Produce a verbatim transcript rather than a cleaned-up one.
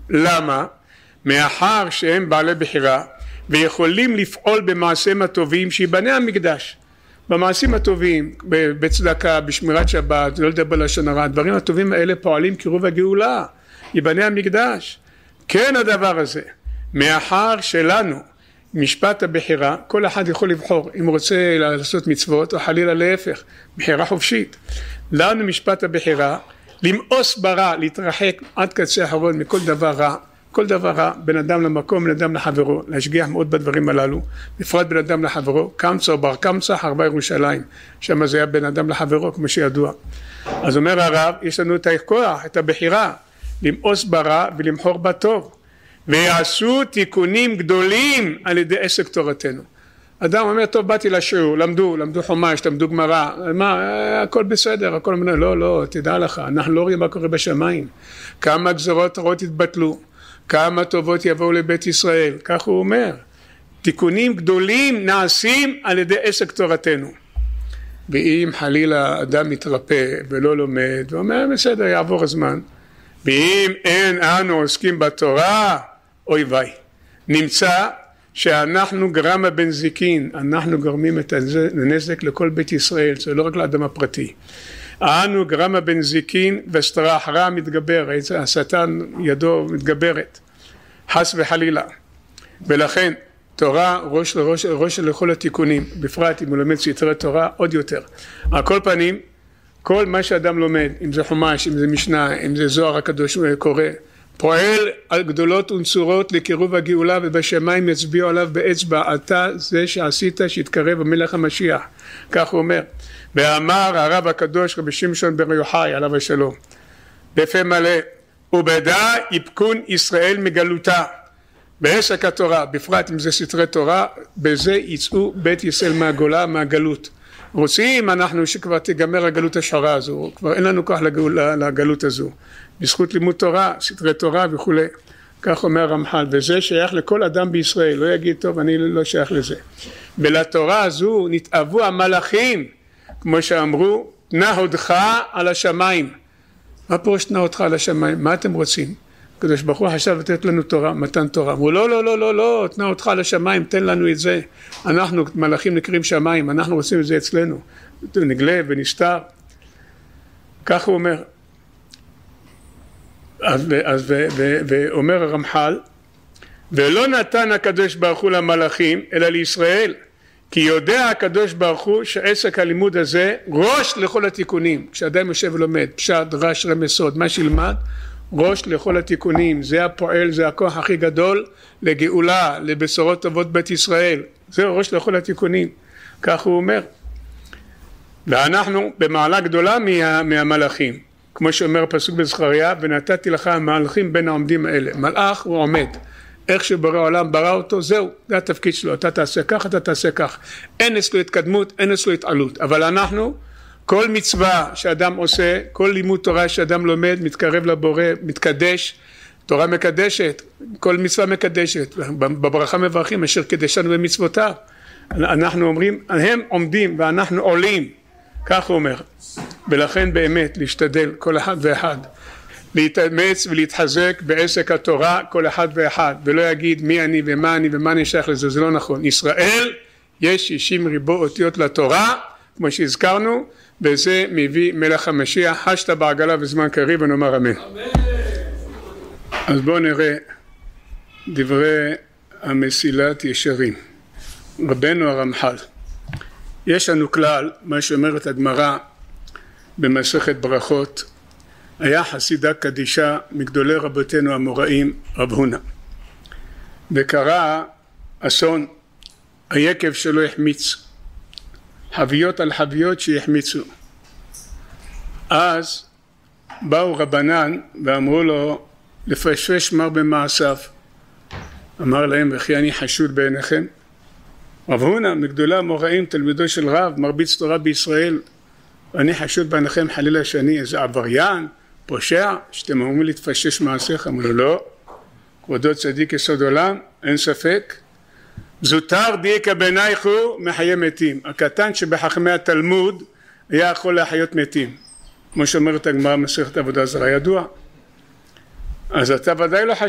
למה? מאחר שהם בעלי בחירה ויכולים לפעול במעשים הטובים שיבנה המקדש. במעשים הטובים, בצדקה, בשמירת שבת, לא לדבר לשון הרע, הדברים הטובים האלה פועלים קירוב הגאולה, יבנה המקדש. כן הדבר הזה, מאחר שלנו משפט הבחירה, כל אחד יכול לבחור אם הוא רוצה לעשות מצוות או חלילה להפך, בחירה חופשית. לנו משפט הבחירה, למאוס ברע, להתרחק עד קצה האחרון מכל דבר רע, כל דבר רע, בן אדם למקום, בן אדם לחברו, להשגיח מאוד בדברים הללו, בפרט בן אדם לחברו, קמצא בר קמצא חרבה ירושלים, שם זה היה בן אדם לחברו כמו שידוע. אז אומר הרב, יש לנו את הכוח, את הבחירה, למאוס ברע ולמחור בטוב, ויעשו תיקונים גדולים על ידי עסק תורתנו. אדם אומר, טוב, באתי לשיעור, למדו, למדו חומש, למדו גמרא, מה, הכל בסדר, הכל מנה, לא, לא, תדע לך, אנחנו לא רואים מה קורה בשמיים, כמה גזרות רעות יתבטלו, כמה טובות יבואו לבית ישראל, כך הוא אומר, תיקונים גדולים נעשים על ידי עסק תורתנו. ואם חלילה אדם מתרפא ולא לומד, ואומר, בסדר, יעבור הזמן, ואם אין אנו עוסקים בתורה, אוי ויי, נמצא שאנחנו גרם הבנזיקין, אנחנו גורמים את הנזק לכל בית ישראל, זה לא רק לאדם הפרטי. אנו גרם הבנזיקין וסטרח רע מתגבר, השטן ידו מתגברת, חס וחלילה. ולכן תורה ראש לראש, ראש לכל התיקונים, בפרט אם הוא לומד סתרי תורה עוד יותר. על כל פנים, כל מה שאדם לומד, אם זה חומש, אם זה משנה, אם זה זוהר הקדוש קורא, פועל על גדולות ונצורות לקירוב הגאולה, ובשמיים יצביעו עליו באצבע, אתה זה שעשית שיתקרב המלך המשיח. כך הוא אומר. ואמר הרב הקדוש רבי שמשון בר יוחאי עליו השלום, בפה מלא, ובדע יפקון ישראל מגלותה, בעסק התורה, בפרט אם זה סתרי תורה, בזה יצאו בית ישראל מהגולה, מהגלות. רוצים אנחנו שכבר תיגמר הגלות השחורה הזו, כבר אין לנו כוח לגלות הזו, בזכות לימוד תורה, סתרי תורה וכו'. כך אומר הרמח"ל, וזה שייך לכל אדם בישראל, לא יגיד טוב אני לא שייך לזה. ולתורה הזו נתאבו המלאכים, כמו שאמרו, תנה הודך על השמיים. מה פירוש תנה הודך על השמיים? מה אתם רוצים? הקדוש ברוך הוא חשב לתת לנו תורה, מתן תורה. אמרו לא, לא, לא, לא, לא, תנה הודך על השמיים, תן לנו את זה. אנחנו מלאכים נקראים שמיים, אנחנו רוצים את זה אצלנו. נגלה ונסתר. כך הוא אומר. אז, אז, ו, ו, ואומר הרמח"ל, ולא נתן הקדוש ברוך הוא למלאכים, אלא לישראל. כי יודע הקדוש ברוך הוא שעסק הלימוד הזה ראש לכל התיקונים. כשאדם יושב ולומד, פשט, דרש, רמז, סוד, מה שילמד, ראש לכל התיקונים. זה הפועל, זה הכוח הכי גדול לגאולה, לבשורות טובות בית ישראל. זה ראש לכל התיקונים. כך הוא אומר. ואנחנו במעלה גדולה מה, מהמלאכים. כמו שאומר הפסוק בזכריה, ונתתי לך המלאכים בין העומדים האלה. מלאך הוא עומד. איך שבורא העולם ברא אותו, זהו, זה התפקיד שלו, אתה תעשה כך, אתה תעשה כך. אין אצלו התקדמות, אין אצלו התעלות. אבל אנחנו, כל מצווה שאדם עושה, כל לימוד תורה שאדם לומד, מתקרב לבורא, מתקדש, תורה מקדשת, כל מצווה מקדשת. בברכה מברכים, אשר קדשנו במצוותיו. אנחנו אומרים, הם עומדים ואנחנו עולים. כך הוא אומר. ולכן באמת להשתדל כל אחד ואחד. להתאמץ ולהתחזק בעסק התורה כל אחד ואחד, ולא יגיד מי אני ומה אני ומה אני שייך לזה, זה לא נכון. ישראל יש שישים ריבו אותיות לתורה, כמו שהזכרנו, וזה מביא מלך המשיח, חשת בעגלה בזמן קריב, ונאמר אמן. אז בואו נראה דברי המסילת ישרים. רבנו הרמח"ל, יש לנו כלל, מה שאומרת הגמרא במסכת ברכות, היה חסידה קדישה מגדולי רבותינו המוראים, רב הונא, וקרה אסון, היקב שלו החמיץ, חביות על חביות שהחמיצו. אז באו רבנן ואמרו לו לפשפש מר במעשיו. אמר להם, וכי אני חשוד בעיניכם? רב הונא מגדולי המוראים, תלמידו של רב, מרביץ תורה בישראל, אני חשוד בעיניכם חלילה שאני איזה עבריין, פושע, שאתם אומרים להתפשש מעשיך? אמרו לו, לא, כבודו צדיק יסוד עולם, אין ספק. זוטר דייקה בעינייך הוא מחיי מתים. הקטן שבחכמי התלמוד היה יכול להחיות מתים. כמו שאומרת הגמרא מסכת עבודה זרה ידוע. אז אתה ודאי לא חשוד.